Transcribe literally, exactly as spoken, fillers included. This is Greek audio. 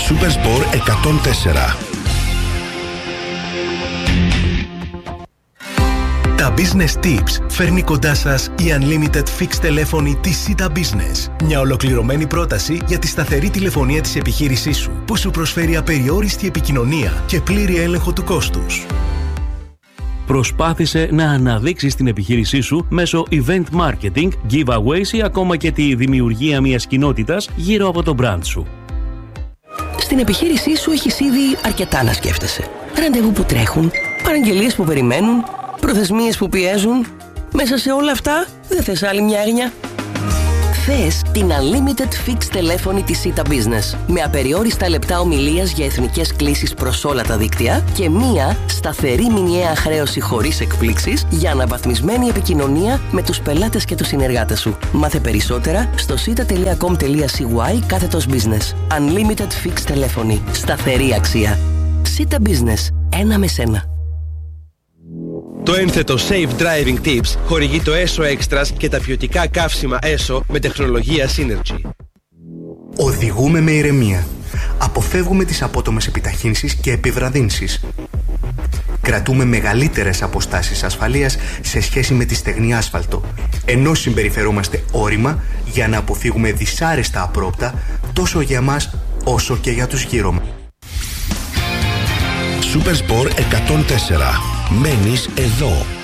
Supersport εκατόν τέσσερα. Τα Business Tips φέρνει κοντά σας η Unlimited Fixed τηλέφωνη της Sita Business. Μια ολοκληρωμένη πρόταση για τη σταθερή τηλεφωνία της επιχείρησής σου, που σου προσφέρει απεριόριστη επικοινωνία και πλήρη έλεγχο του κόστους. Προσπάθησε να αναδείξεις την επιχείρησή σου μέσω event marketing, giveaways ή ακόμα και τη δημιουργία μιας κοινότητας γύρω από το brand σου. Στην επιχείρησή σου έχεις ήδη αρκετά να σκέφτεσαι. Ραντεβού που τρέχουν, παραγγελίες που περιμένουν, προθεσμίες που πιέζουν. Μέσα σε όλα αυτά δεν θες άλλη μια έρνια? Θες την Unlimited Fixed τηλέφωνη της Sita Business με απεριόριστα λεπτά ομιλίας για εθνικές κλήσεις προς όλα τα δίκτυα και μία σταθερή μηνιαία χρέωση χωρίς εκπλήξεις για αναβαθμισμένη επικοινωνία με τους πελάτες και τους συνεργάτες σου. Μάθε περισσότερα στο sita.com.cy κάθετος business. Unlimited Fixed τηλέφωνη. Σταθερή αξία. Sita Business. Ένα με σένα. Το ένθετο Safe Driving Tips χορηγεί το έσο Extras και τα ποιοτικά καύσιμα έσο με τεχνολογία Synergy. Οδηγούμε με ηρεμία. Αποφεύγουμε τις απότομες επιταχύνσεις και επιβραδύνσεις. Κρατούμε μεγαλύτερες αποστάσεις ασφαλείας σε σχέση με τη στεγνή άσφαλτο, ενώ συμπεριφερόμαστε όρημα για να αποφύγουμε δυσάρεστα απρόπτα τόσο για μας όσο και για τους γύρω μας. Supersport εκατόν τέσσερα. Μένεις εδώ.